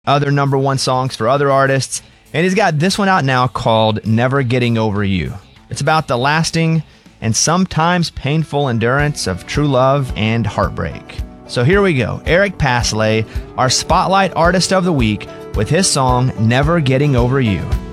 other number one songs for other artists, and he's got this one out now called Never Getting Over You. It's about the lasting and sometimes painful endurance of true love and heartbreak. So here we go. Eric Paslay, our Spotlight Artist of the Week, with his song Never Getting Over You.